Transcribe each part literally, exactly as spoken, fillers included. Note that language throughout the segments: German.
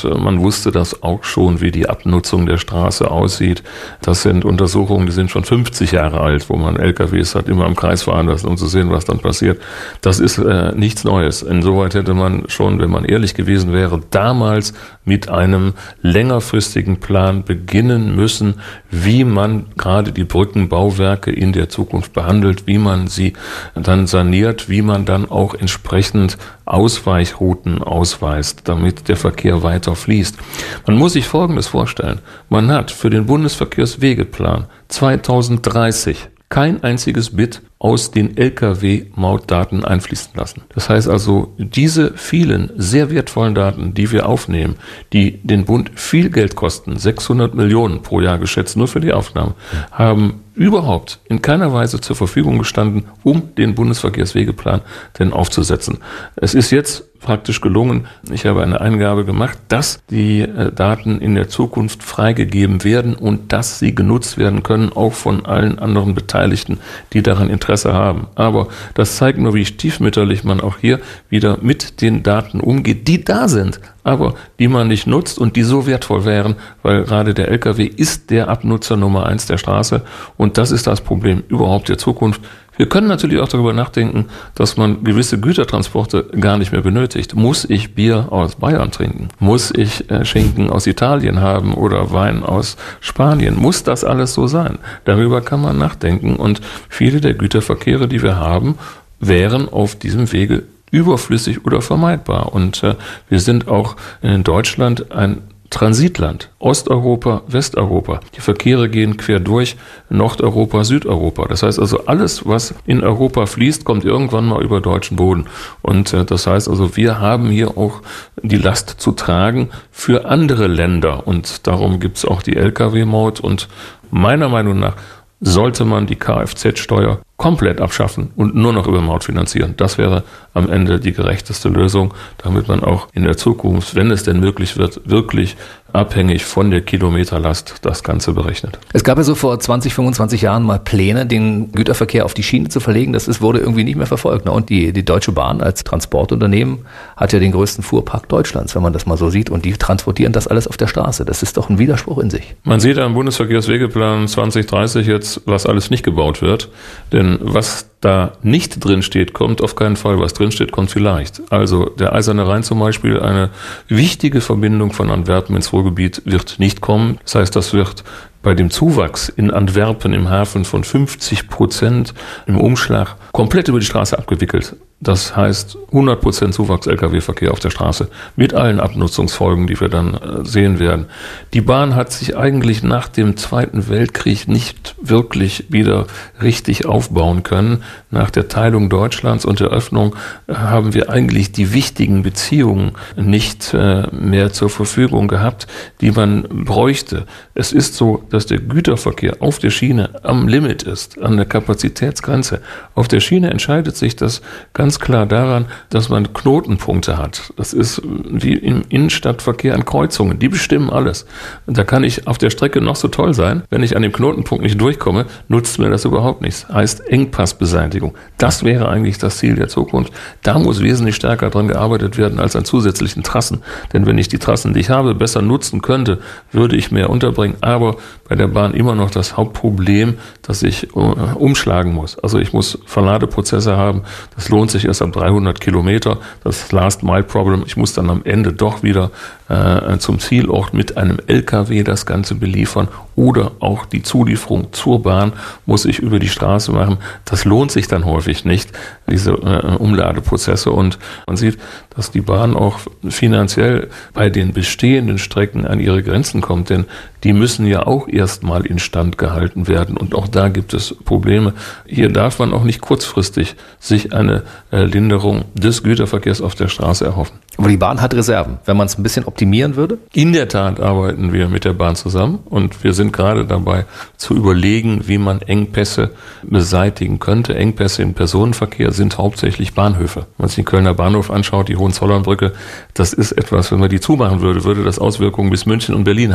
und man wusste das auch schon, wie die Abnutzung der Straße aussieht. Das sind Untersuchungen, die sind schon fünfzig Jahre alt, wo man L K Ws hat immer im Kreis fahren lassen, um zu sehen, was dann passiert. Das ist äh, nichts Neues. Insoweit hätte man schon, wenn man ehrlich gewesen wäre, damals mit einem längerfristigen Plan beginnen müssen, wie man gerade die Brückenbauwerke in der Zukunft behandelt, wie man sie dann saniert, wie man dann auch entsprechend Ausweichrouten ausweist, damit der Verkehr weiter fließt. Man muss sich Folgendes vorstellen. Man hat für den Bundesverkehrswegeplan zweitausenddreißig kein einziges Bit aus den L K W-Mautdaten einfließen lassen. Das heißt also, diese vielen sehr wertvollen Daten, die wir aufnehmen, die den Bund viel Geld kosten, sechshundert Millionen pro Jahr geschätzt, nur für die Aufnahme, haben überhaupt in keiner Weise zur Verfügung gestanden, um den Bundesverkehrswegeplan denn aufzusetzen. Es ist jetzt praktisch gelungen, ich habe eine Eingabe gemacht, dass die äh, Daten in der Zukunft freigegeben werden und dass sie genutzt werden können, auch von allen anderen Beteiligten, die daran Interesse haben. Aber das zeigt nur, wie stiefmütterlich man auch hier wieder mit den Daten umgeht, die da sind, aber die man nicht nutzt und die so wertvoll wären, weil gerade der L K W ist der Abnutzer Nummer eins der Straße und das ist das Problem überhaupt der Zukunft. Wir können natürlich auch darüber nachdenken, dass man gewisse Gütertransporte gar nicht mehr benötigt. Muss ich Bier aus Bayern trinken? Muss ich äh, Schinken aus Italien haben oder Wein aus Spanien? Muss das alles so sein? Darüber kann man nachdenken und viele der Güterverkehre, die wir haben, wären auf diesem Wege überflüssig oder vermeidbar. Und äh, wir sind auch in Deutschland ein Transitland, Osteuropa, Westeuropa. Die Verkehre gehen quer durch Nordeuropa, Südeuropa. Das heißt also, alles, was in Europa fließt, kommt irgendwann mal über deutschen Boden. Und äh, das heißt also, wir haben hier auch die Last zu tragen für andere Länder. Und darum gibt es auch die L K W-Maut. Und meiner Meinung nach sollte man die Kfz-Steuer komplett abschaffen und nur noch über Maut finanzieren. Das wäre am Ende die gerechteste Lösung, damit man auch in der Zukunft, wenn es denn möglich wird, wirklich abhängig von der Kilometerlast das Ganze berechnet. Es gab ja so vor zwanzig, fünfundzwanzig Jahren mal Pläne, den Güterverkehr auf die Schiene zu verlegen. Das ist, wurde irgendwie nicht mehr verfolgt. Ne? Und die, die Deutsche Bahn als Transportunternehmen hat ja den größten Fuhrpark Deutschlands, wenn man das mal so sieht. Und die transportieren das alles auf der Straße. Das ist doch ein Widerspruch in sich. Man sieht am Bundesverkehrswegeplan zwanzig dreißig jetzt, was alles nicht gebaut wird. Denn was da nicht drinsteht, kommt auf keinen Fall. Was drinsteht, kommt vielleicht. Also der Eiserne Rhein zum Beispiel, eine wichtige Verbindung von Antwerpen ins Ruhrgebiet wird nicht kommen. Das heißt, das wird bei dem Zuwachs in Antwerpen im Hafen von fünfzig Prozent im Umschlag komplett über die Straße abgewickelt. Das heißt hundert Prozent Zuwachs L K W-Verkehr auf der Straße mit allen Abnutzungsfolgen, die wir dann äh, sehen werden. Die Bahn hat sich eigentlich nach dem Zweiten Weltkrieg nicht wirklich wieder richtig aufbauen können. Nach der Teilung Deutschlands und der Öffnung äh, haben wir eigentlich die wichtigen Beziehungen nicht äh, mehr zur Verfügung gehabt, die man bräuchte. Es ist so, dass der Güterverkehr auf der Schiene am Limit ist, an der Kapazitätsgrenze. Auf der Schiene entscheidet sich das ganz klar daran, dass man Knotenpunkte hat. Das ist wie im Innenstadtverkehr an Kreuzungen. Die bestimmen alles. Und da kann ich auf der Strecke noch so toll sein. Wenn ich an dem Knotenpunkt nicht durchkomme, nutzt mir das überhaupt nichts. Heißt Engpassbeseitigung. Das wäre eigentlich das Ziel der Zukunft. Da muss wesentlich stärker dran gearbeitet werden als an zusätzlichen Trassen. Denn wenn ich die Trassen, die ich habe, besser nutzen könnte, würde ich mehr unterbringen. Aber bei der Bahn immer noch das Hauptproblem, dass ich umschlagen muss. Also ich muss Verladeprozesse haben. Das lohnt sich erst ab dreihundert Kilometer. Das Last-Mile-Problem. Ich muss dann am Ende doch wieder äh, zum Zielort mit einem L K W das Ganze beliefern oder auch die Zulieferung zur Bahn muss ich über die Straße machen. Das lohnt sich dann häufig nicht, diese äh, Umladeprozesse. Und man sieht, dass die Bahn auch finanziell bei den bestehenden Strecken an ihre Grenzen kommt, denn die müssen ja auch erstmal instand gehalten werden und auch da gibt es Probleme. Hier darf man auch nicht kurzfristig sich eine äh, Linderung des Güterverkehrs auf der Straße erhoffen. Aber die Bahn hat Reserven, wenn man es ein bisschen optimieren würde? In der Tat arbeiten wir mit der Bahn zusammen und wir sind gerade dabei zu überlegen, wie man Engpässe beseitigen könnte. Engpässe im Personenverkehr sind hauptsächlich Bahnhöfe. Wenn man sich den Kölner Bahnhof anschaut, die Hohenzollernbrücke, das ist etwas, wenn man die zumachen würde, würde das Auswirkungen bis München und Berlin haben.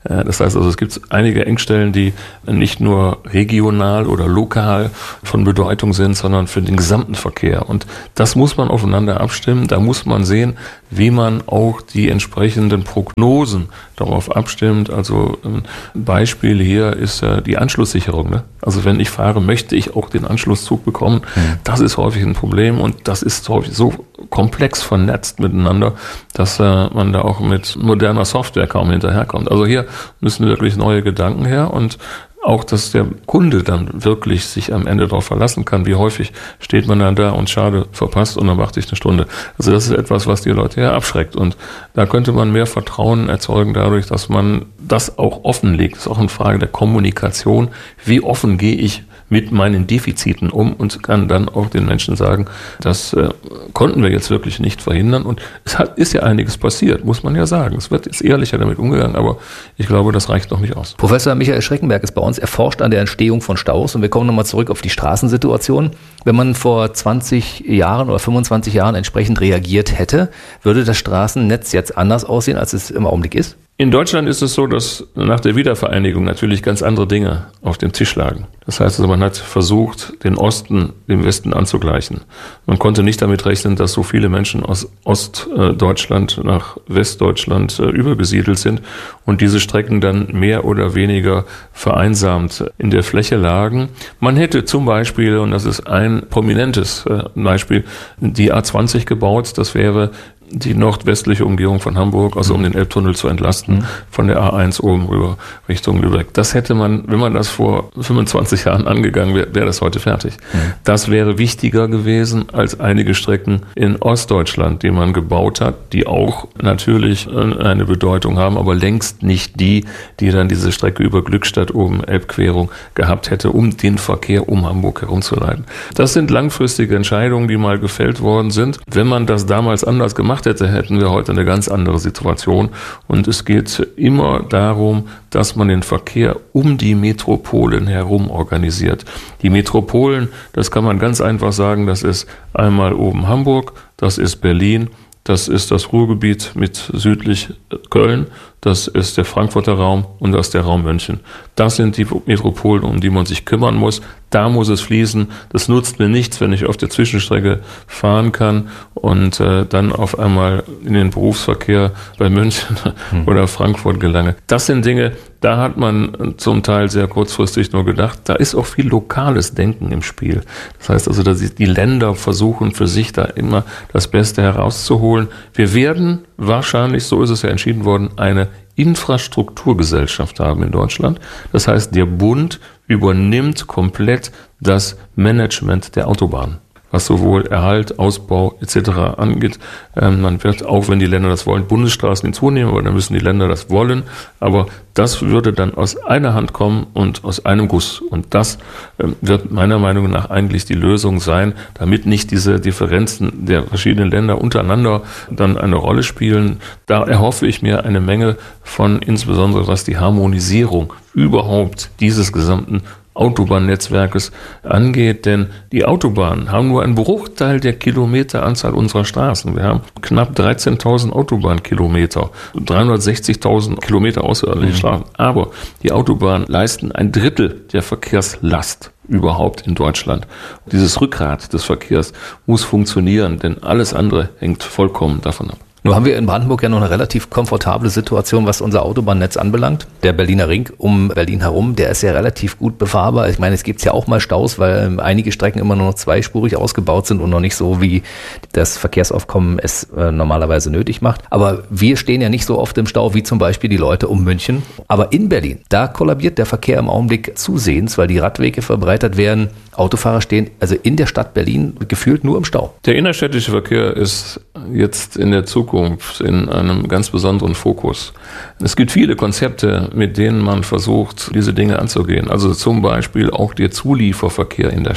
Das heißt also, es gibt einige Engstellen, die nicht nur regional oder lokal von Bedeutung sind, sondern für den gesamten Verkehr. Und das muss man aufeinander abstimmen. Da muss man sehen, wie man auch die entsprechenden Prognosen darauf abstimmt. Also ein Beispiel hier ist die Anschlusssicherung. Ne? Also wenn ich fahre, möchte ich auch den Anschlusszug bekommen. Mhm. Das ist häufig ein Problem und das ist häufig so komplex vernetzt miteinander, dass man da auch mit moderner Software kaum hinterherkommt. Also hier müssen wirklich neue Gedanken her und auch, dass der Kunde dann wirklich sich am Ende darauf verlassen kann. Wie häufig steht man dann da und schade, verpasst und dann warte ich eine Stunde. Also das ist etwas, was die Leute ja abschreckt. Und da könnte man mehr Vertrauen erzeugen dadurch, dass man das auch offenlegt. Das ist auch eine Frage der Kommunikation. Wie offen gehe ich mit meinen Defiziten um und kann dann auch den Menschen sagen, das äh, konnten wir jetzt wirklich nicht verhindern. Und es hat, ist ja einiges passiert, muss man ja sagen. Es wird jetzt ehrlicher damit umgegangen, aber ich glaube, das reicht noch nicht aus. Professor Michael Schreckenberg ist bei uns. Er forscht an der Entstehung von Staus und wir kommen nochmal zurück auf die Straßensituation. Wenn man vor zwanzig Jahren oder fünfundzwanzig Jahren entsprechend reagiert hätte, würde das Straßennetz jetzt anders aussehen, als es im Augenblick ist? In Deutschland ist es so, dass nach der Wiedervereinigung natürlich ganz andere Dinge auf dem Tisch lagen. Das heißt also, man hat versucht, den Osten dem Westen anzugleichen. Man konnte nicht damit rechnen, dass so viele Menschen aus Ostdeutschland nach Westdeutschland übergesiedelt sind und diese Strecken dann mehr oder weniger vereinsamt in der Fläche lagen. Man hätte zum Beispiel, und das ist ein prominentes Beispiel, die A zwanzig gebaut. Das wäre die nordwestliche Umgehung von Hamburg, also um den Elbtunnel zu entlasten, mhm. von der A eins oben rüber Richtung Lübeck. Das hätte man, wenn man das vor fünfundzwanzig Jahren angegangen wäre, wäre das heute fertig. Mhm. Das wäre wichtiger gewesen als einige Strecken in Ostdeutschland, die man gebaut hat, die auch natürlich eine Bedeutung haben, aber längst nicht die, die dann diese Strecke über Glückstadt oben Elbquerung gehabt hätte, um den Verkehr um Hamburg herumzuleiten. Das sind langfristige Entscheidungen, die mal gefällt worden sind. Wenn man das damals anders gemacht hätte, hätten wir heute eine ganz andere Situation. Und es geht immer darum, dass man den Verkehr um die Metropolen herum organisiert. Die Metropolen, das kann man ganz einfach sagen, das ist einmal oben Hamburg, das ist Berlin, das ist das Ruhrgebiet mit südlich Köln, das ist der Frankfurter Raum und das ist der Raum München. Das sind die Metropolen, um die man sich kümmern muss. Da muss es fließen. Das nutzt mir nichts, wenn ich auf der Zwischenstrecke fahren kann und äh, dann auf einmal in den Berufsverkehr bei München hm. oder Frankfurt gelange. Das sind Dinge, da hat man zum Teil sehr kurzfristig nur gedacht, da ist auch viel lokales Denken im Spiel. Das heißt also, dass die Länder versuchen für sich da immer das Beste herauszuholen. Wir werden wahrscheinlich, so ist es ja entschieden worden, eine Infrastrukturgesellschaft haben in Deutschland. Das heißt, der Bund übernimmt komplett das Management der Autobahn, was sowohl Erhalt, Ausbau et cetera angeht. Ähm, man wird, auch wenn die Länder das wollen, Bundesstraßen hinzunehmen, aber dann müssen die Länder das wollen. Aber das würde dann aus einer Hand kommen und aus einem Guss. Und das ähm, wird meiner Meinung nach eigentlich die Lösung sein, damit nicht diese Differenzen der verschiedenen Länder untereinander dann eine Rolle spielen. Da erhoffe ich mir eine Menge von, insbesondere was die Harmonisierung überhaupt dieses gesamten Autobahnnetzwerkes angeht, denn die Autobahnen haben nur einen Bruchteil der Kilometeranzahl unserer Straßen. Wir haben knapp dreizehntausend Autobahnkilometer, dreihundertsechzigtausend Kilometer außerordentliche mhm. Straßen. Aber die Autobahnen leisten ein Drittel der Verkehrslast überhaupt in Deutschland. Dieses Rückgrat des Verkehrs muss funktionieren, denn alles andere hängt vollkommen davon ab. Nun haben wir in Brandenburg ja noch eine relativ komfortable Situation, was unser Autobahnnetz anbelangt. Der Berliner Ring um Berlin herum, der ist ja relativ gut befahrbar. Ich meine, es gibt ja auch mal Staus, weil einige Strecken immer nur noch zweispurig ausgebaut sind und noch nicht so, wie das Verkehrsaufkommen es äh, normalerweise nötig macht. Aber wir stehen ja nicht so oft im Stau wie zum Beispiel die Leute um München. Aber in Berlin, da kollabiert der Verkehr im Augenblick zusehends, weil die Radwege verbreitert werden. Autofahrer stehen also in der Stadt Berlin gefühlt nur im Stau. Der innerstädtische Verkehr ist jetzt in der Zukunft in einem ganz besonderen Fokus. Es gibt viele Konzepte, mit denen man versucht, diese Dinge anzugehen. Also zum Beispiel auch der Zulieferverkehr in der Stadt.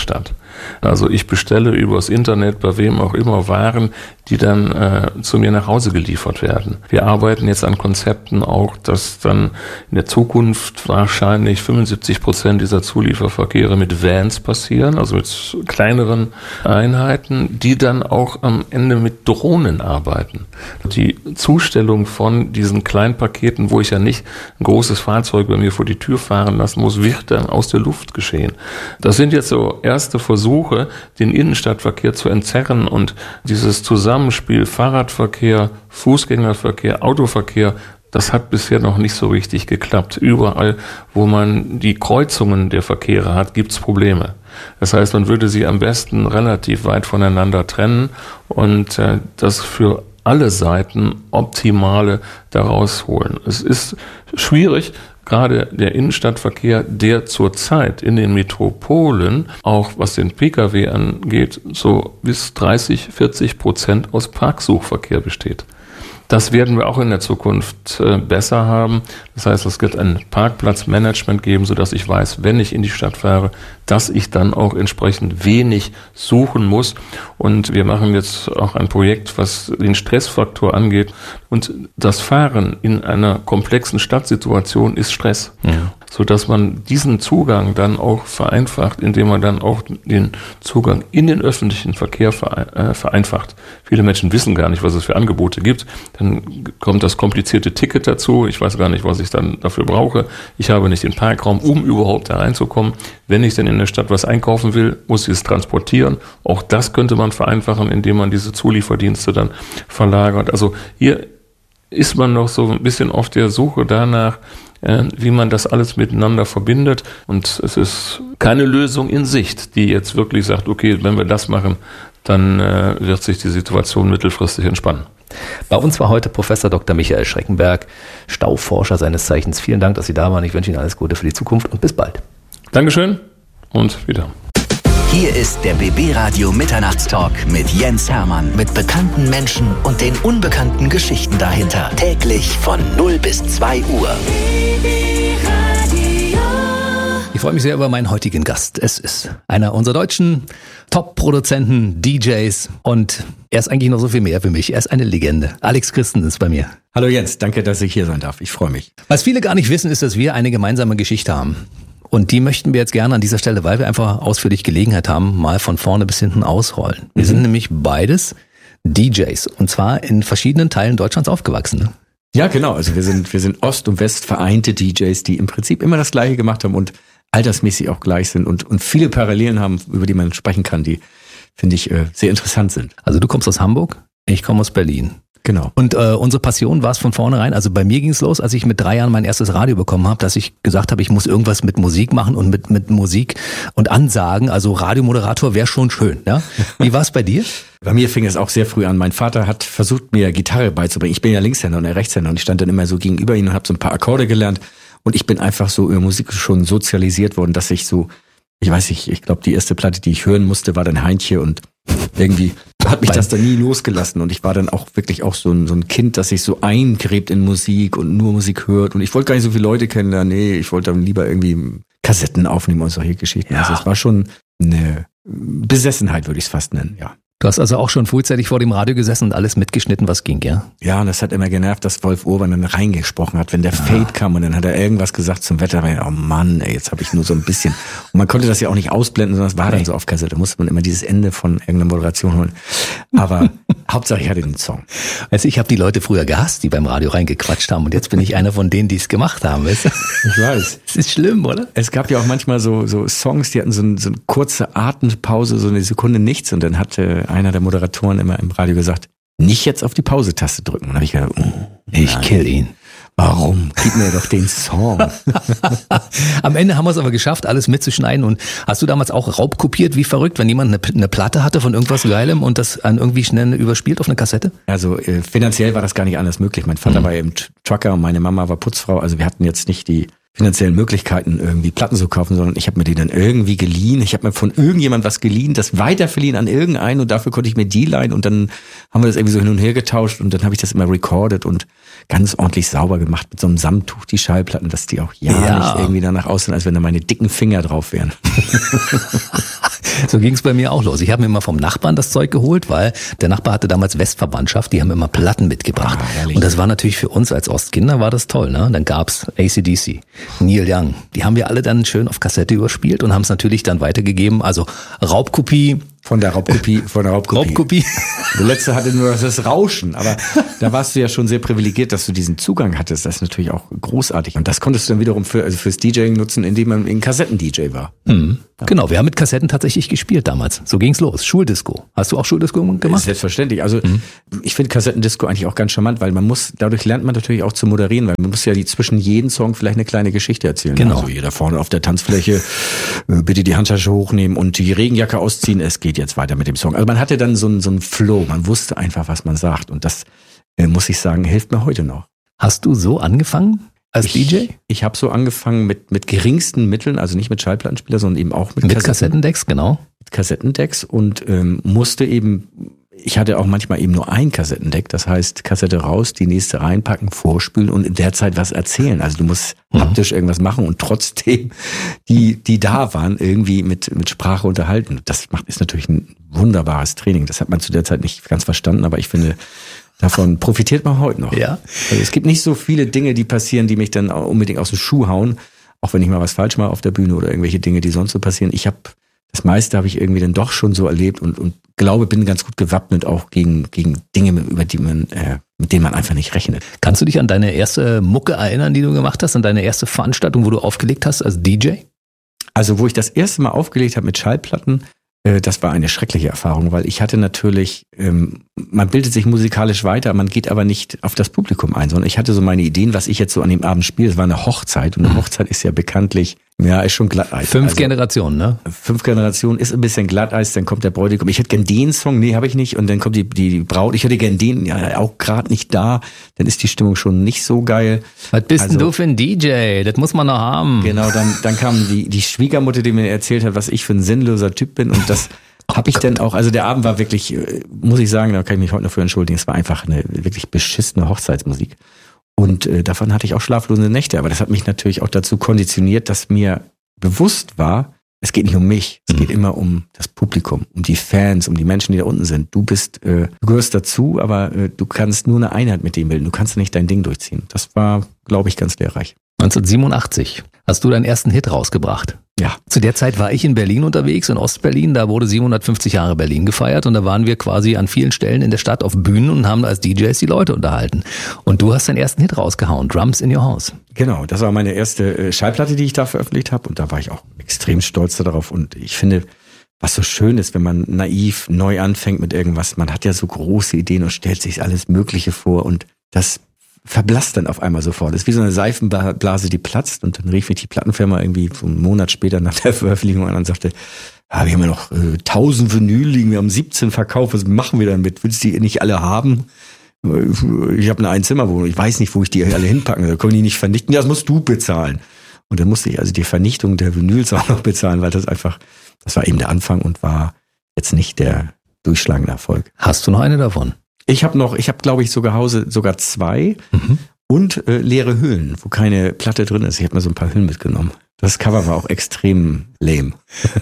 Also ich bestelle übers Internet bei wem auch immer Waren, die dann äh, zu mir nach Hause geliefert werden. Wir arbeiten jetzt an Konzepten auch, dass dann in der Zukunft wahrscheinlich fünfundsiebzig Prozent dieser Zulieferverkehre mit Vans passieren, also mit kleineren Einheiten, die dann auch am Ende mit Drohnen arbeiten. Die Zustellung von diesen Kleinpaketen, wo ich ja nicht ein großes Fahrzeug bei mir vor die Tür fahren lassen muss, wird dann aus der Luft geschehen. Das sind jetzt so erste Versuche, den Innenstadtverkehr zu entzerren und dieses Zusammenspiel Fahrradverkehr, Fußgängerverkehr, Autoverkehr, das hat bisher noch nicht so richtig geklappt. Überall, wo man die Kreuzungen der Verkehre hat, gibt's Probleme. Das heißt, man würde sie am besten relativ weit voneinander trennen und äh, das für alle Seiten Optimale daraus holen. Es ist schwierig, gerade der Innenstadtverkehr, der zurzeit in den Metropolen, auch was den Pkw angeht, so bis dreißig, vierzig Prozent aus Parksuchverkehr besteht. Das werden wir auch in der Zukunft äh, besser haben. Das heißt, es wird ein Parkplatzmanagement geben, sodass ich weiß, wenn ich in die Stadt fahre, dass ich dann auch entsprechend wenig suchen muss. Und wir machen jetzt auch ein Projekt, was den Stressfaktor angeht. Und das Fahren in einer komplexen Stadtsituation ist Stress. Ja. Sodass man diesen Zugang dann auch vereinfacht, indem man dann auch den Zugang in den öffentlichen Verkehr vereinfacht. Viele Menschen wissen gar nicht, was es für Angebote gibt. Dann kommt das komplizierte Ticket dazu. Ich weiß gar nicht, was ich dann dafür brauche. Ich habe nicht den Parkraum, um überhaupt da reinzukommen. Wenn ich denn in der Stadt was einkaufen will, muss ich es transportieren. Auch das könnte man vereinfachen, indem man diese Zulieferdienste dann verlagert. Also hier ist man noch so ein bisschen auf der Suche danach, wie man das alles miteinander verbindet. Und es ist keine Lösung in Sicht, die jetzt wirklich sagt, okay, wenn wir das machen, dann äh, wird sich die Situation mittelfristig entspannen. Bei uns war heute Professor Doktor Michael Schreckenberg, Stauforscher seines Zeichens. Vielen Dank, dass Sie da waren. Ich wünsche Ihnen alles Gute für die Zukunft und bis bald. Dankeschön und wieder. Hier ist der B B Radio Mitternachtstalk mit Jens Hermann. Mit bekannten Menschen und den unbekannten Geschichten dahinter. Täglich von null bis zwei Uhr. Ich freue mich sehr über meinen heutigen Gast. Es ist einer unserer deutschen Top-Produzenten, D Js und er ist eigentlich noch so viel mehr für mich. Er ist eine Legende. Alex Christen ist bei mir. Hallo Jens, danke, dass ich hier sein darf. Ich freue mich. Was viele gar nicht wissen, ist, dass wir eine gemeinsame Geschichte haben. Und die möchten wir jetzt gerne an dieser Stelle, weil wir einfach ausführlich Gelegenheit haben, mal von vorne bis hinten ausrollen. Wir mhm. sind nämlich beides D Js und zwar in verschiedenen Teilen Deutschlands aufgewachsen. Ne? Ja, genau. Also wir sind, wir sind Ost und West vereinte D Js, die im Prinzip immer das Gleiche gemacht haben und altersmäßig auch gleich sind und, und viele Parallelen haben, über die man sprechen kann, die, finde ich, äh, sehr interessant sind. Also du kommst aus Hamburg, ich komme aus Berlin. Genau. Und äh, unsere Passion war es von vornherein, also bei mir ging es los, als ich mit drei Jahren mein erstes Radio bekommen habe, dass ich gesagt habe, ich muss irgendwas mit Musik machen und mit mit Musik und Ansagen, also Radiomoderator wäre schon schön. Ja? Wie war es bei dir? Bei mir fing es auch sehr früh an. Mein Vater hat versucht, mir Gitarre beizubringen. Ich bin ja Linkshänder und er Rechtshänder und ich stand dann immer so gegenüber ihm und habe so ein paar Akkorde gelernt und ich bin einfach so über Musik schon sozialisiert worden, dass ich so, ich weiß nicht, ich glaube, die erste Platte, die ich hören musste, war dann Heintje und irgendwie hat mich das dann nie losgelassen und ich war dann auch wirklich auch so ein, so ein Kind, das sich so eingräbt in Musik und nur Musik hört und ich wollte gar nicht so viele Leute kennenlernen, nee, ich wollte dann lieber irgendwie Kassetten aufnehmen und solche Geschichten. Ja. Also es war schon eine Besessenheit, würde ich es fast nennen, ja. Du hast also auch schon frühzeitig vor dem Radio gesessen und alles mitgeschnitten, was ging, ja? Ja, und das hat immer genervt, dass Wolf Urban dann reingesprochen hat, wenn der ja. Fade kam und dann hat er irgendwas gesagt zum Wetter. Oh Mann, ey, jetzt habe ich nur so ein bisschen. Und man konnte das ja auch nicht ausblenden, sondern es war dann so auf Kassette. Da musste man immer dieses Ende von irgendeiner Moderation holen. Aber Hauptsache ich hatte den Song. Also ich habe die Leute früher gehasst, die beim Radio reingequatscht haben und jetzt bin ich einer von denen, die es gemacht haben, weißt du? Ich weiß. Es ist schlimm, oder? Es gab ja auch manchmal so so Songs, die hatten so, ein, so eine kurze Atempause, so eine Sekunde nichts und dann hatte einer der Moderatoren immer im Radio gesagt, nicht jetzt auf die Pause-Taste drücken. Und dann habe ich gedacht, oh, ich kill ihn. Warum? Gib mir doch den Song. Am Ende haben wir es aber geschafft, alles mitzuschneiden. Und hast du damals auch raubkopiert, wie verrückt, wenn jemand eine, eine Platte hatte von irgendwas Geilem und das an irgendwie schnell überspielt auf eine Kassette? Also äh, finanziell war das gar nicht anders möglich. Mein Vater mhm. war eben Trucker und meine Mama war Putzfrau. Also wir hatten jetzt nicht die finanziellen Möglichkeiten, irgendwie Platten zu kaufen, sondern ich habe mir die dann irgendwie geliehen. Ich habe mir von irgendjemand was geliehen, das weiterverliehen an irgendeinen und dafür konnte ich mir die leihen und dann haben wir das irgendwie so hin und her getauscht und dann habe ich das immer recorded und ganz ordentlich sauber gemacht mit so einem Samttuch, die Schallplatten, dass die auch ja, ja. nicht irgendwie danach aussehen, als wenn da meine dicken Finger drauf wären. So ging es bei mir auch los. Ich habe mir immer vom Nachbarn das Zeug geholt, weil der Nachbar hatte damals Westverwandtschaft, die haben immer Platten mitgebracht. Ah, und das war natürlich für uns als Ostkinder war das toll, ne? Dann gab's A C D C, Neil Young. Die haben wir alle dann schön auf Kassette überspielt und haben es natürlich dann weitergegeben. Also Raubkopie. Von der Raubkopie, von der Raubkopie. Raubkopie. Der letzte hatte nur das Rauschen, aber da warst du ja schon sehr privilegiert, dass du diesen Zugang hattest. Das ist natürlich auch großartig. Und das konntest du dann wiederum für, also fürs DJing nutzen, indem man ein Kassetten-D J war. Mhm. Ja. Genau, wir haben mit Kassetten tatsächlich gespielt damals. So ging's los. Schuldisco. Hast du auch Schuldisco gemacht? Selbstverständlich. Also mhm. ich finde Kassettendisco eigentlich auch ganz charmant, weil man muss, dadurch lernt man natürlich auch zu moderieren, weil man muss ja die, zwischen jedem Song vielleicht eine kleine Geschichte erzählen. Genau. Also hier da vorne auf der Tanzfläche, bitte die Handtasche hochnehmen und die Regenjacke ausziehen. Es geht jetzt weiter mit dem Song. Also man hatte dann so einen, so einen Flow. Man wusste einfach, was man sagt. Und das, äh, muss ich sagen, hilft mir heute noch. Hast du so angefangen als ich, D J? Ich habe so angefangen mit, mit geringsten Mitteln, also nicht mit Schallplattenspieler, sondern eben auch mit, mit Kassetten, Kassettendecks, genau. Mit Kassettendecks und ähm, musste eben, ich hatte auch manchmal eben nur ein Kassettendeck, das heißt Kassette raus, die nächste reinpacken, vorspülen und in der Zeit was erzählen. Also du musst mhm. haptisch irgendwas machen und trotzdem die, die da waren, irgendwie mit, mit Sprache unterhalten. Das macht, ist natürlich ein wunderbares Training. Das hat man zu der Zeit nicht ganz verstanden, aber ich finde, davon profitiert man heute noch. Ja. Also es gibt nicht so viele Dinge, die passieren, die mich dann unbedingt aus dem Schuh hauen, auch wenn ich mal was falsch mache auf der Bühne oder irgendwelche Dinge, die sonst so passieren. Ich habe das meiste habe ich irgendwie dann doch schon so erlebt und, und glaube, bin ganz gut gewappnet auch gegen, gegen Dinge, über die man, äh, mit denen man einfach nicht rechnet. Kannst du dich an deine erste Mucke erinnern, die du gemacht hast, an deine erste Veranstaltung, wo du aufgelegt hast als D J? Also wo ich das erste Mal aufgelegt habe mit Schallplatten, äh, das war eine schreckliche Erfahrung, weil ich hatte natürlich, ähm, man bildet sich musikalisch weiter, man geht aber nicht auf das Publikum ein, sondern ich hatte so meine Ideen, was ich jetzt so an dem Abend spiele. Es war eine Hochzeit und eine Hochzeit ist ja bekanntlich, ja, ist schon Glatteis. Fünf also, Generationen, ne? Fünf Generationen ist ein bisschen Glatteis, dann kommt der Bräutigam. Ich hätte gern den Song, nee, habe ich nicht. Und dann kommt die, die Braut, ich hätte gern den, ja, auch gerade nicht da. Dann ist die Stimmung schon nicht so geil. Was bist also, denn du für ein D J? Das muss man noch haben. Genau, dann, dann kam die, die Schwiegermutter, die mir erzählt hat, was ich für ein sinnloser Typ bin. Und das oh habe ich dann auch, also der Abend war wirklich, muss ich sagen, da kann ich mich heute noch für entschuldigen, es war einfach eine wirklich beschissene Hochzeitsmusik. Und äh, davon hatte ich auch schlaflose Nächte. Aber das hat mich natürlich auch dazu konditioniert, dass mir bewusst war, es geht nicht um mich, es mhm. geht immer um das Publikum, um die Fans, um die Menschen, die da unten sind. Du bist, äh, du gehörst dazu, aber äh, du kannst nur eine Einheit mit dem bilden. Du kannst nicht dein Ding durchziehen. Das war, glaube ich, ganz lehrreich. neunzehnhundertsiebenundachtzig hast du deinen ersten Hit rausgebracht. Ja. Zu der Zeit war ich in Berlin unterwegs, in Ostberlin. Da wurde siebenhundertfünfzig Jahre Berlin gefeiert und da waren wir quasi an vielen Stellen in der Stadt auf Bühnen und haben als D Js die Leute unterhalten. Und du hast deinen ersten Hit rausgehauen, Drums in Your House. Genau, das war meine erste Schallplatte, die ich da veröffentlicht habe und da war ich auch extrem stolz darauf und ich finde, was so schön ist, wenn man naiv neu anfängt mit irgendwas, man hat ja so große Ideen und stellt sich alles Mögliche vor und das verblasst dann auf einmal sofort. Das ist wie so eine Seifenblase, die platzt und dann rief mich die Plattenfirma irgendwie einen Monat später nach der Veröffentlichung an und sagte, ah, wir haben ja noch äh, tausend Vinyl liegen, wir haben siebzehn verkauft, was machen wir damit? Willst du die nicht alle haben? Ich habe eine Einzimmerwohnung, ich weiß nicht, wo ich die alle hinpacken soll, können die nicht vernichten? Ja, das musst du bezahlen. Und dann musste ich also die Vernichtung der Vinyls auch noch bezahlen, weil das einfach, das war eben der Anfang und war jetzt nicht der durchschlagende Erfolg. Hast du noch eine davon? Ich habe noch, ich habe glaube ich sogar Hause sogar zwei mhm. und äh, leere Hüllen, wo keine Platte drin ist. Ich habe mir so ein paar Hüllen mitgenommen. Das Cover war auch extrem lame.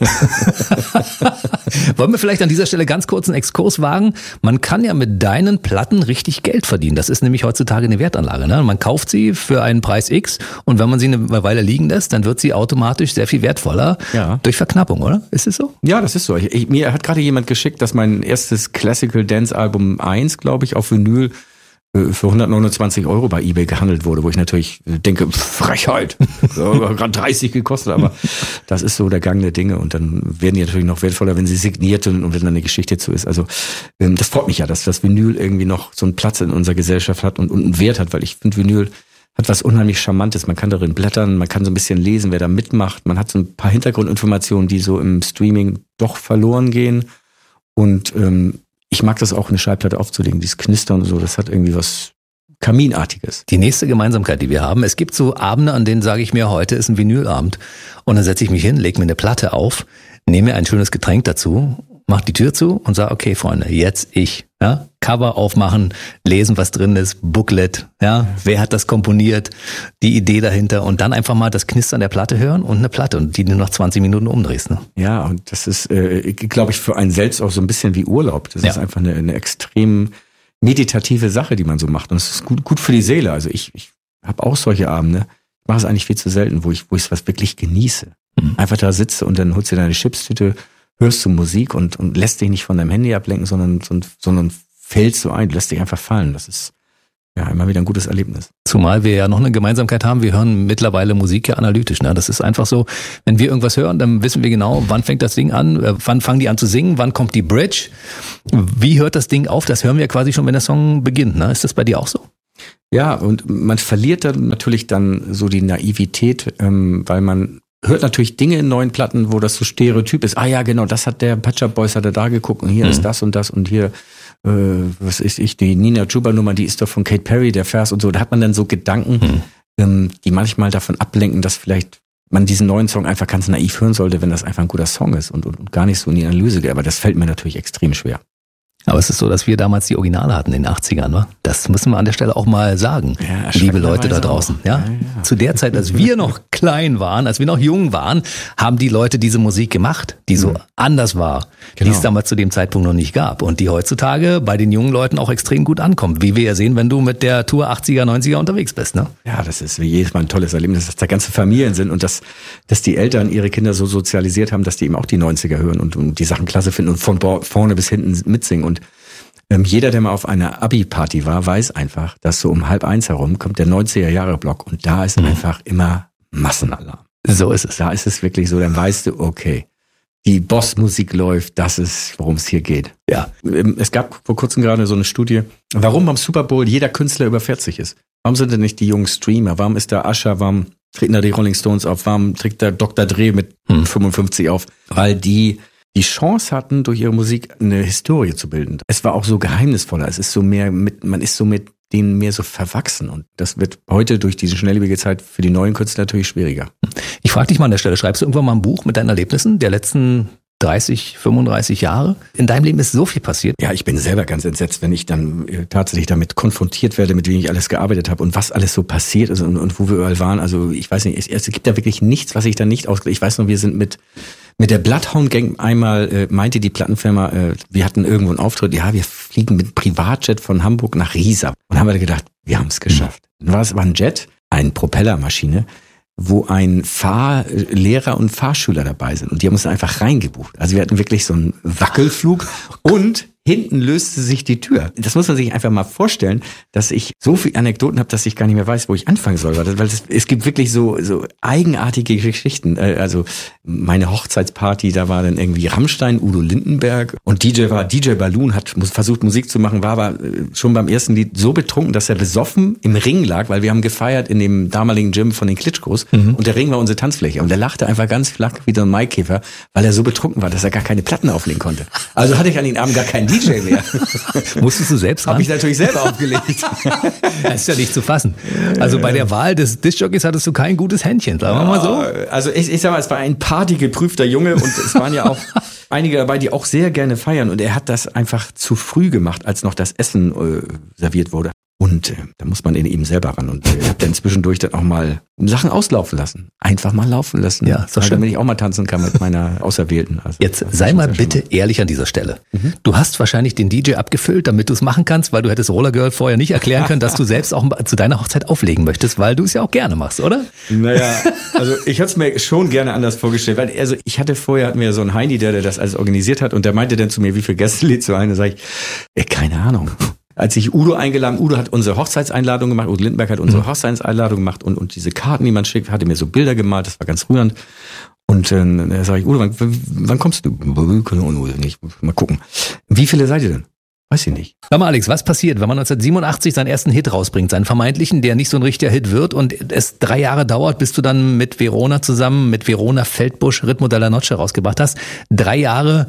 Wollen wir vielleicht an dieser Stelle ganz kurz einen Exkurs wagen? Man kann ja mit deinen Platten richtig Geld verdienen. Das ist nämlich heutzutage eine Wertanlage. Ne? Man kauft sie für einen Preis X und wenn man sie eine Weile liegen lässt, dann wird sie automatisch sehr viel wertvoller ja. durch Verknappung, oder? Ist es so? Ja, das ist so. Ich, ich, mir hat gerade jemand geschickt, dass mein erstes Classical Dance Album eins, glaube ich, auf Vinyl für hundertneunundzwanzig Euro bei eBay gehandelt wurde, wo ich natürlich denke, Frechheit, gerade dreißig gekostet, aber das ist so der Gang der Dinge und dann werden die natürlich noch wertvoller, wenn sie signiert sind und wenn dann eine Geschichte zu ist. Also das freut mich ja, dass das Vinyl irgendwie noch so einen Platz in unserer Gesellschaft hat und, und einen Wert hat, weil ich finde, Vinyl hat was unheimlich Charmantes. Man kann darin blättern, man kann so ein bisschen lesen, wer da mitmacht. Man hat so ein paar Hintergrundinformationen, die so im Streaming doch verloren gehen und ähm, ich mag das auch, eine Schallplatte aufzulegen, dieses Knistern und so, das hat irgendwie was Kaminartiges. Die nächste Gemeinsamkeit, die wir haben, es gibt so Abende, an denen sage ich mir, heute ist ein Vinylabend und dann setze ich mich hin, lege mir eine Platte auf, nehme mir ein schönes Getränk dazu, mach die Tür zu und sage, okay Freunde, jetzt ich. Ja, Cover aufmachen, lesen, was drin ist, Booklet, ja, wer hat das komponiert, die Idee dahinter und dann einfach mal das Knistern der Platte hören und eine Platte und die du nach zwanzig Minuten umdrehst. Ne? Ja, und das ist, äh, glaube ich, für einen selbst auch so ein bisschen wie Urlaub. Das ja. ist einfach eine, eine extrem meditative Sache, die man so macht und es ist gut, gut für die Seele. Also ich, ich habe auch solche Abende, ich mache es eigentlich viel zu selten, wo ich wo ich es was wirklich genieße. Mhm. Einfach da sitze und dann holst du deine Chipstüte, hörst du Musik und, und lässt dich nicht von deinem Handy ablenken, sondern, sondern fällst so ein, lässt dich einfach fallen. Das ist ja immer wieder ein gutes Erlebnis. Zumal wir ja noch eine Gemeinsamkeit haben, wir hören mittlerweile Musik ja analytisch. Ne? Das ist einfach so, wenn wir irgendwas hören, dann wissen wir genau, wann fängt das Ding an, wann fangen die an zu singen, wann kommt die Bridge, wie hört das Ding auf, das hören wir quasi schon, wenn der Song beginnt. Ne? Ist das bei dir auch so? Ja, und man verliert dann natürlich dann so die Naivität, ähm, weil man hört natürlich Dinge in neuen Platten, wo das so stereotyp ist. Ah ja, genau, das hat der Pet Shop Boys, hat er da geguckt und hier mhm. ist das und das und hier, äh, was ist ich, die Nina Chuba Nummer, die ist doch von Katy Perry, der Vers und so. Da hat man dann so Gedanken, mhm. ähm, die manchmal davon ablenken, dass vielleicht man diesen neuen Song einfach ganz naiv hören sollte, wenn das einfach ein guter Song ist und, und, und gar nicht so in die Analyse geht. Aber das fällt mir natürlich extrem schwer. Aber es ist so, dass wir damals die Originale hatten in den achtzigern, wa? Das müssen wir an der Stelle auch mal sagen, ja, liebe Leute da draußen. Ja? Ja, ja. Zu der Zeit, als wir noch klein waren, als wir noch jung waren, haben die Leute diese Musik gemacht, die so mhm. anders war, genau. die es damals zu dem Zeitpunkt noch nicht gab und die heutzutage bei den jungen Leuten auch extrem gut ankommt, wie wir ja sehen, wenn du mit der Tour achtziger, neunziger unterwegs bist. Ne? Ja, das ist wie jedes Mal ein tolles Erlebnis, dass da ganze Familien sind und dass, dass die Eltern ihre Kinder so sozialisiert haben, dass die eben auch die neunziger hören und, und die Sachen klasse finden und von vorne bis hinten mitsingen. Und Ähm, jeder, der mal auf einer Abi-Party war, weiß einfach, dass so um halb eins herum kommt der neunziger-Jahre-Block und da ist mhm. einfach immer Massenalarm. So ist es. Da ist es wirklich so, dann weißt du, okay, die Boss-Musik läuft, das ist, worum es hier geht. Ja. Es gab vor kurzem gerade so eine Studie, warum beim Super Bowl jeder Künstler über vierzig ist. Warum sind denn nicht die jungen Streamer? Warum ist da Usher? Warum treten da die Rolling Stones auf? Warum trägt da Doktor Dre mit mhm. fünfundfünfzig auf? Weil die die Chance hatten, durch ihre Musik eine Historie zu bilden. Es war auch so geheimnisvoller. Es ist so mehr mit, man ist so mit denen mehr so verwachsen. Und das wird heute durch diese schnelllebige Zeit für die neuen Künstler natürlich schwieriger. Ich frage dich mal an der Stelle, schreibst du irgendwann mal ein Buch mit deinen Erlebnissen der letzten dreißig, fünfunddreißig Jahre? In deinem Leben ist so viel passiert. Ja, ich bin selber ganz entsetzt, wenn ich dann äh, tatsächlich damit konfrontiert werde, mit wem ich alles gearbeitet habe und was alles so passiert ist und, und wo wir überall waren. Also ich weiß nicht, es, es gibt da wirklich nichts, was ich da nicht ausgehe. Ich weiß noch, wir sind mit Mit der Bloodhound Gang einmal, äh, meinte die Plattenfirma, äh, wir hatten irgendwo einen Auftritt, ja, wir fliegen mit Privatjet von Hamburg nach Riesa. Und haben wir gedacht, wir haben es geschafft. Dann war es aber ein Jet, eine Propellermaschine, wo ein Fahrlehrer und Fahrschüler dabei sind. Und die haben uns einfach reingebucht. Also wir hatten wirklich so einen Wackelflug und hinten löste sich die Tür. Das muss man sich einfach mal vorstellen, dass ich so viele Anekdoten habe, dass ich gar nicht mehr weiß, wo ich anfangen soll. Weil es, es gibt wirklich so, so eigenartige Geschichten. Also meine Hochzeitsparty, da war dann irgendwie Rammstein, Udo Lindenberg und D J war D J Balloon, hat versucht Musik zu machen, war aber schon beim ersten Lied so betrunken, dass er besoffen im Ring lag, weil wir haben gefeiert in dem damaligen Gym von den Klitschkos mhm. und der Ring war unsere Tanzfläche und er lachte einfach ganz flach wie so ein Maikäfer, weil er so betrunken war, dass er gar keine Platten auflegen konnte. Also hatte ich an den Abend gar keinen D J mehr. Musstest du selbst ran? Habe ich natürlich selber aufgelegt. Das ist ja nicht zu fassen. Also bei der Wahl des Diskjockeys hattest du kein gutes Händchen, sagen wir mal so. Also ich, ich sag mal, es war ein partygeprüfter Junge und es waren ja auch einige dabei, die auch sehr gerne feiern und er hat das einfach zu früh gemacht, als noch das Essen äh, serviert wurde. Und äh, da muss man eben selber ran. Und ich äh, habe dann zwischendurch dann auch mal Sachen auslaufen lassen. Einfach mal laufen lassen. Ja, ist doch schön. Damit ich auch mal tanzen kann mit meiner Auserwählten. Also, jetzt sei mal bitte ehrlich an dieser Stelle. Mhm. Du hast wahrscheinlich den D J abgefüllt, damit du es machen kannst, weil du hättest Roller Girl vorher nicht erklären können, dass du selbst auch zu deiner Hochzeit auflegen möchtest, weil du es ja auch gerne machst, oder? Naja, also ich hätte es mir schon gerne anders vorgestellt. Weil also ich hatte vorher, hatten wir so einen Heini, der, der das alles organisiert hat und der meinte dann zu mir, wie viel Gäste lädt so ein? Da sage ich, ey, keine Ahnung. Als ich Udo eingeladen, Udo hat unsere Hochzeitseinladung gemacht, Udo Lindenberg hat unsere Hochzeitseinladung gemacht und, und diese Karten, die man schickt, hatte mir so Bilder gemalt, das war ganz rührend. Und äh, da sage ich, Udo, wann, wann kommst du? Nicht, mal gucken. Wie viele seid ihr denn? Weiß ich nicht. Sag mal, Alex, was passiert, wenn man neunzehnhundertsiebenundachtzig seinen ersten Hit rausbringt, seinen vermeintlichen, der nicht so ein richtiger Hit wird und es drei Jahre dauert, bis du dann mit Verona zusammen, mit Verona Feldbusch Ritmo della Noche rausgebracht hast. Drei Jahre